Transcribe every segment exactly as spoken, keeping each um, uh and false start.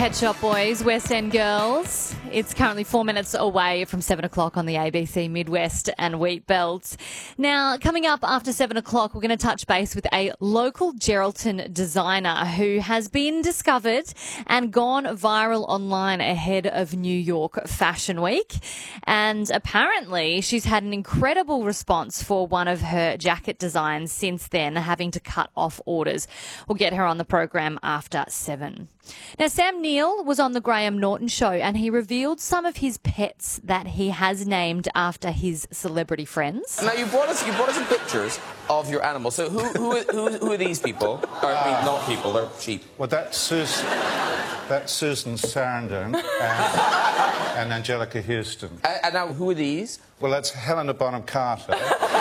Pet Shop Boys, West End Girls. It's currently four minutes away from seven o'clock on the A B C Midwest and Wheat Belt. Now, coming up after seven o'clock, we're going to touch base with a local Geraldton designer who has been discovered and gone viral online ahead of New York Fashion Week. And apparently, she's had an incredible response for one of her jacket designs since then, having to cut off orders. We'll get her on the program after seven. Now, Sam Neill was on the Graham Norton show and he revealed some of his pets that he has named after his celebrity friends. Now, you brought us you brought us some pictures of your animals. So who who who, who are these people? Or, I mean, not people, they're sheep. Well, that's Susan, that's Susan Sarandon and, and Angelica Houston. Uh, and now, who are these? Well, that's Helena Bonham Carter.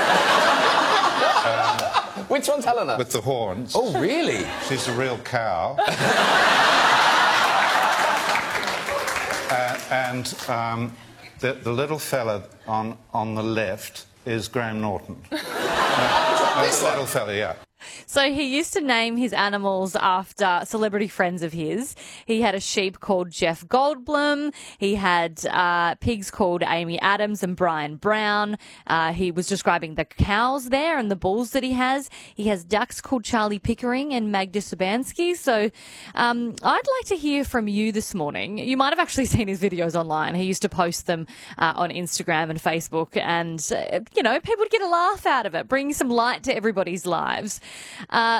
um, Which one's Helena? With the horns. Oh, really? She's a real cow. uh, and um, the, the little fella on, on the left is Graham Norton. no, no, This little one? fella, yeah. So he used to name his animals after celebrity friends of his. He had a sheep called Jeff Goldblum. He had uh, pigs called Amy Adams and Brian Brown. Uh, he was describing the cows there and the bulls that he has. He has ducks called Charlie Pickering and Magda Sabansky. So um, I'd like to hear from you this morning. You might have actually seen his videos online. He used to post them uh, on Instagram and Facebook, and, uh, you know, people would get a laugh out of it, bring some light to everybody's lives. Uh,